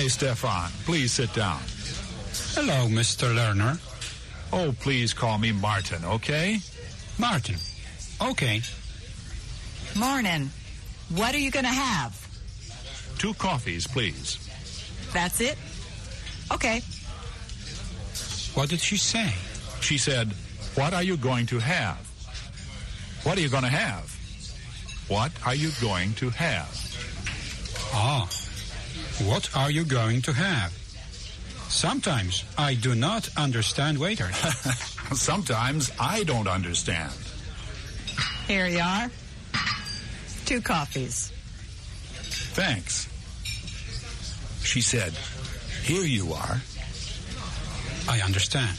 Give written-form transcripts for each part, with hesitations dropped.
Hi, Stefan. Please sit down. Hello, Mr. Lerner. Oh, please call me Martin, okay? Martin. Okay. Morning. What are you going to have? 2 coffees, please. That's it? Okay. What did she say? She said, what are you going to have? What are you going to have? What are you going to have? Ah, what are you going to have? Sometimes I do not understand waiters. Sometimes I don't understand. Here you are. 2 coffees. Thanks. She said, here you are. I understand.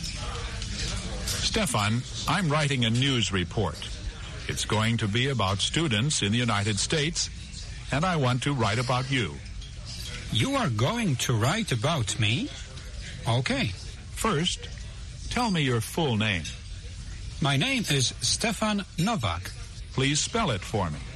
Stefan, I'm writing a news report. It's going to be about students in the United States, and I want to write about you. You are going to write about me? Okay. First, tell me your full name. My name is Stefan Novak. Please spell it for me.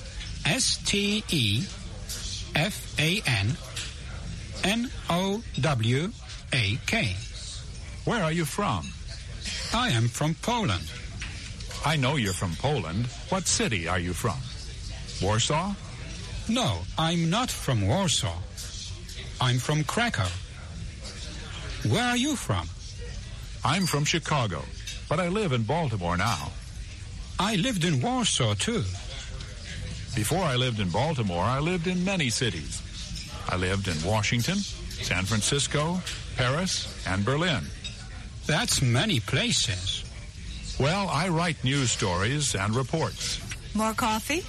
Stefan-Nowak. Where are you from? I am from Poland. I know you're from Poland. What city are you from? Warsaw? No, I'm not from Warsaw. I'm from Krakow. Where are you from? I'm from Chicago, but I live in Baltimore now. I lived in Warsaw, too. Before I lived in Baltimore, I lived in many cities. I lived in Washington, San Francisco, Paris, and Berlin. That's many places. Well, I write news stories and reports. More coffee?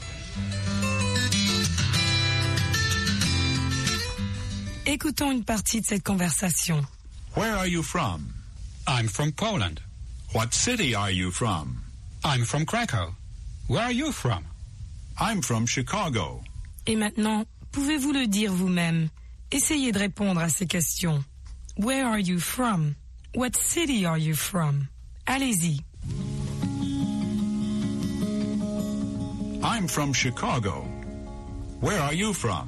Écoutons une partie de cette conversation. Where are you from? I'm from Poland. What city are you from? I'm from Krakow. Where are you from? I'm from Chicago. Et maintenant, pouvez-vous le dire vous-même? Essayez de répondre à ces questions. Where are you from? What city are you from? Allez-y. I'm from Chicago. Where are you from?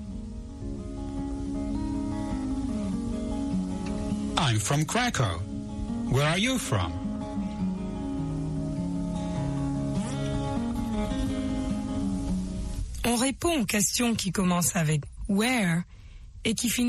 I'm from Krakow. Where are you from? On répond aux questions qui commencent avec where et qui finissent